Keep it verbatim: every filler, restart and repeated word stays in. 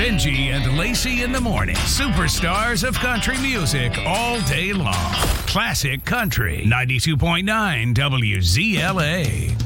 Benji and Lacey in the morning. Superstars of country music all day long. Classic Country ninety-two point nine W Z L A.